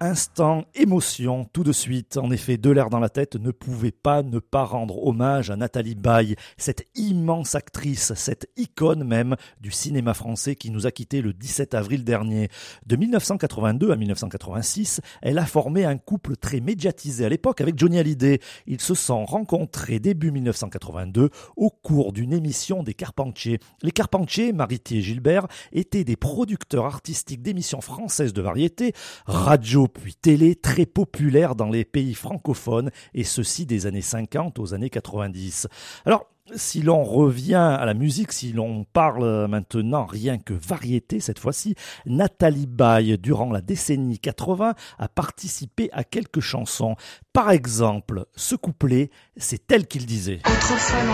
Instant émotion, tout de suite. En effet, De l'air dans la tête ne pouvait pas ne pas rendre hommage à Nathalie Baye, cette immense actrice, cette icône même du cinéma français qui nous a quittés le 17 avril dernier. De 1982 à 1986, elle a formé un couple très médiatisé à l'époque avec Johnny Hallyday. Ils se sont rencontrés début 1982 au cours d'une émission des Carpentiers. Les Carpentiers, Maritier et Gilbert, étaient des producteurs artistiques d'émissions françaises de variété, radio puis télé, très populaires dans les pays francophones, et ceci des années 50 aux années 90. Alors, si l'on revient à la musique, si l'on parle maintenant rien que variété cette fois-ci, Nathalie Baye, durant la décennie 80, a participé à quelques chansons. Par exemple, ce couplet, c'est elle qui le disait. Autrefois